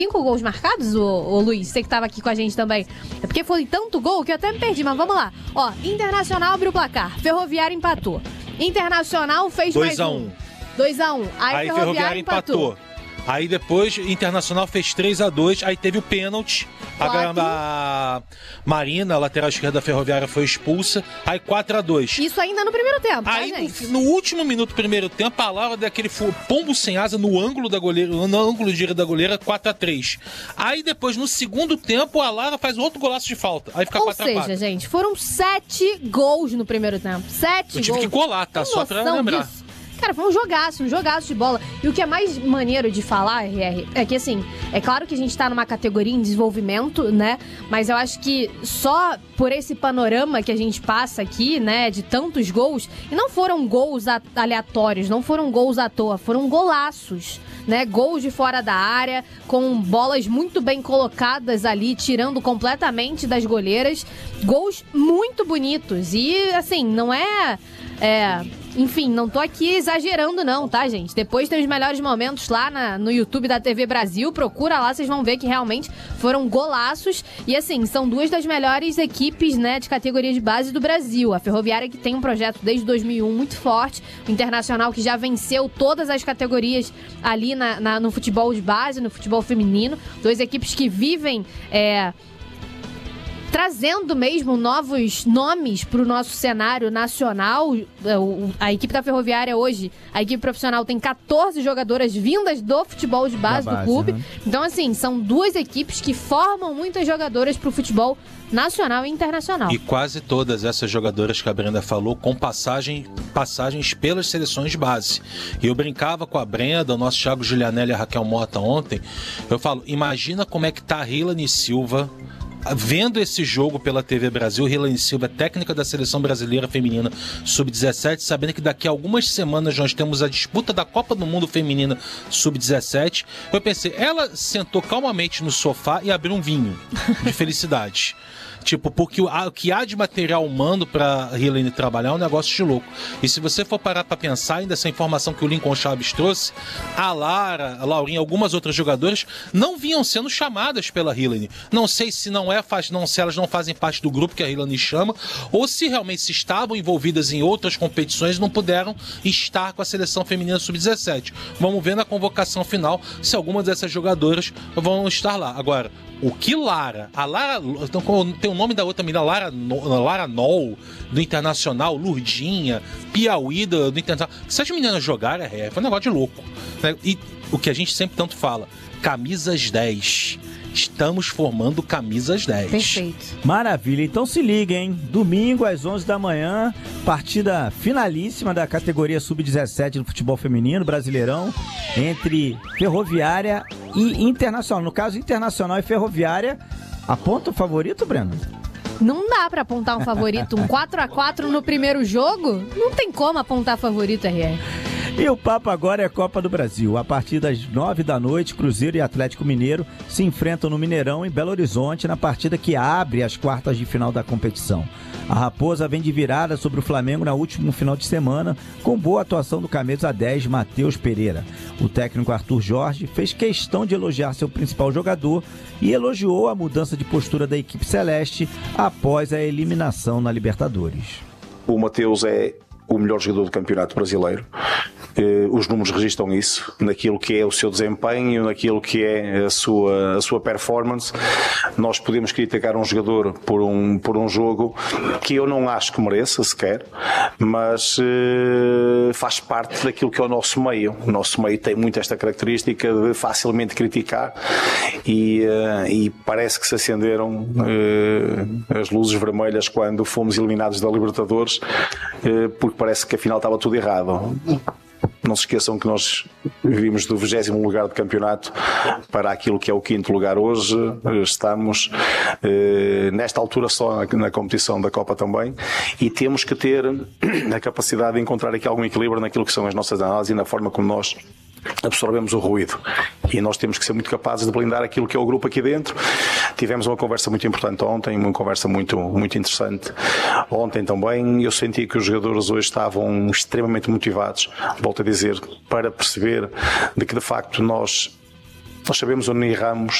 5 gols marcados, ô Luiz, você que estava aqui com a gente também. É porque foi tanto gol que eu até me perdi, mas vamos lá. Ó, Internacional abriu o placar, Ferroviária empatou. Internacional fez 2 mais 1. 2-1. Aí Ferroviária empatou. Aí depois Internacional fez 3-2, aí teve o pênalti. A Marina, a lateral esquerda da Ferroviária, foi expulsa. Aí 4-2. Isso ainda no primeiro tempo, aí, tá, gente? No último minuto do primeiro tempo, a Laura daquele pombo sem asa no ângulo da goleira, no ângulo de direita da goleira, 4-3. Aí depois, no segundo tempo, a Lara faz outro golaço de falta. Aí fica 4-4. Ou seja, gente, foram 7 gols no primeiro tempo. 7 gols. Eu tive que colar, tá? Só pra lembrar. Disso? Cara, foi um jogaço de bola. E o que é mais maneiro de falar, RR, é que assim, é claro que a gente tá numa categoria em desenvolvimento, né? Mas eu acho que só por esse panorama que a gente passa aqui, né, de tantos gols, e não foram gols aleatórios, não foram gols à toa, foram golaços, né? Gols de fora da área, com bolas muito bem colocadas ali, tirando completamente das goleiras. Gols muito bonitos. E, assim, não é... Enfim, não tô aqui exagerando não, tá, gente? Depois tem os melhores momentos lá no YouTube da TV Brasil, procura lá, vocês vão ver que realmente foram golaços. E assim, são 2 das melhores equipes, né, de categoria de base do Brasil. A Ferroviária, que tem um projeto desde 2001 muito forte, o Internacional, que já venceu todas as categorias ali no futebol de base, no futebol feminino. 2 equipes que vivem... trazendo mesmo novos nomes para o nosso cenário nacional. A equipe da Ferroviária hoje, a equipe profissional, tem 14 jogadoras vindas do futebol de base do clube. Né? Então, assim, são 2 equipes que formam muitas jogadoras para o futebol nacional e internacional. E quase todas essas jogadoras que a Brenda falou com passagens pelas seleções de base. E eu brincava com a Brenda, o nosso Thiago Giulianelli e a Raquel Mota ontem. Eu falo, imagina como é que tá a Rilane Silva vendo esse jogo pela TV Brasil. Rilane Silva, técnica da Seleção Brasileira Feminina Sub-17, sabendo que daqui a algumas semanas nós temos a disputa da Copa do Mundo Feminina Sub-17. Eu pensei, ela sentou calmamente no sofá e abriu um vinho de felicidade. Tipo, porque o que há de material humano pra Rilane trabalhar é um negócio de louco. E se você for parar pra pensar, ainda essa informação que o Lincoln Chaves trouxe, a Lara, a Laurinha, algumas outras jogadoras não vinham sendo chamadas pela Rilane. Não sei se se elas não fazem parte do grupo que a Rilane chama, ou se realmente se estavam envolvidas em outras competições e não puderam estar com a Seleção Feminina Sub-17. Vamos ver na convocação final se algumas dessas jogadoras vão estar lá. Agora, o que Lara, tem o nome da outra menina, Lara Nol, do Internacional, Lurdinha, Piauí do Internacional. Se as meninas jogarem, foi um negócio de louco. Né? E o que a gente sempre tanto fala, camisas 10. Estamos formando camisas 10. Perfeito. Maravilha, então se liga, hein? Domingo às 11 da manhã, partida finalíssima da categoria Sub-17 do futebol feminino, Brasileirão, entre Ferroviária e Internacional. No caso, Internacional e Ferroviária, aponta o favorito, Breno? Não dá pra apontar um favorito. Um 4-4 no primeiro jogo? Não tem como apontar favorito, RR. E o papo agora é Copa do Brasil. A partir das 9 da noite, Cruzeiro e Atlético Mineiro se enfrentam no Mineirão, em Belo Horizonte, na partida que abre as quartas de final da competição. A Raposa vem de virada sobre o Flamengo no último final de semana, com boa atuação do camisa 10, Matheus Pereira. O técnico Arthur Jorge fez questão de elogiar seu principal jogador e elogiou a mudança de postura da equipe celeste após a eliminação na Libertadores. O Matheus é o melhor jogador do Campeonato Brasileiro. Os números registram isso, naquilo que é o seu desempenho, naquilo que é a sua performance. Nós podemos criticar um jogador por um jogo que eu não acho que mereça sequer, mas faz parte daquilo que é o nosso meio. O nosso meio tem muito esta característica de facilmente criticar e parece que se acenderam as luzes vermelhas quando fomos eliminados da Libertadores, porque parece que afinal estava tudo errado. Não se esqueçam que nós vimos do 20º lugar do campeonato para aquilo que é o 5º lugar hoje. Estamos nesta altura só na competição da Copa também, e temos que ter a capacidade de encontrar aqui algum equilíbrio naquilo que são as nossas análises e na forma como nós absorvemos o ruído. E nós temos que ser muito capazes de blindar aquilo que é o grupo aqui dentro. Tivemos uma conversa muito importante ontem, uma conversa muito, muito interessante. Ontem também eu senti que os jogadores hoje estavam extremamente motivados, volto a dizer, para perceber de que de facto nós Nós sabemos onde erramos